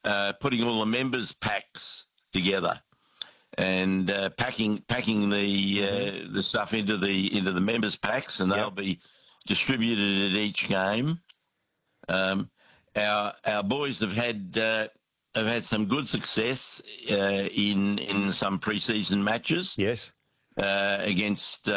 putting all the members' packs together and packing the stuff into the members' packs, and they'll be distributed at each game. Our boys have had some good success in some pre-season matches. Yes. Against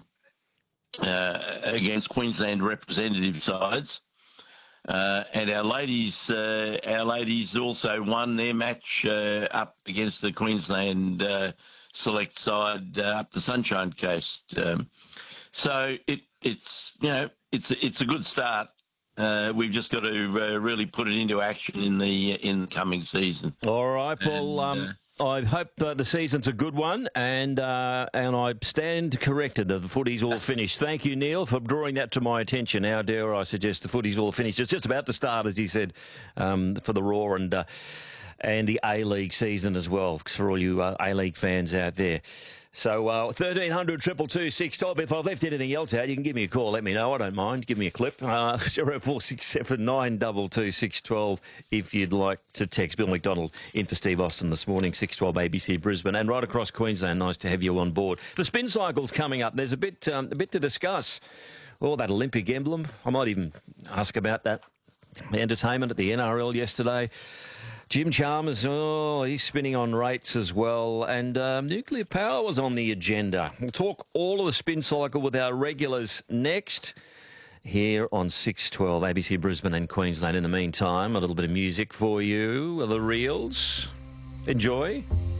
Queensland representative sides, and our ladies also won their match up against the Queensland select side up the Sunshine Coast. So it's a good start. We've just got to really put it into action in the coming season. All right, well, I hope the season's a good one, and I stand corrected that the footy's all finished. Thank you, Neil, for drawing that to my attention. How dare I suggest the footy's all finished? It's just about to start, as he said, for the Roar and the A-League season as well, for all you A-League fans out there. So 1300 222 612. If I've left anything else out, you can give me a call. Let me know. I don't mind. Give me a clip. 0467 922 612 if you'd like to text. Bill McDonald in for Steve Austin this morning, 612 ABC Brisbane, and right across Queensland. Nice to have you on board. The spin cycle's coming up. There's a bit to discuss. Oh, that Olympic emblem. I might even ask about that. The entertainment at the NRL yesterday. Jim Chalmers, he's spinning on rates as well. And nuclear power was on the agenda. We'll talk all of the spin cycle with our regulars next here on 612 ABC Brisbane and Queensland. In the meantime, a little bit of music for you. The Reels. Enjoy.